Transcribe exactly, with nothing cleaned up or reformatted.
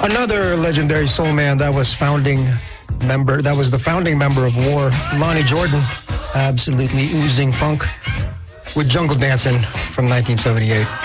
Another legendary soul man that was founding member, that was the founding member of War, Lonnie Jordan, absolutely oozing funk with Jungle Dancing from nineteen seventy-eight.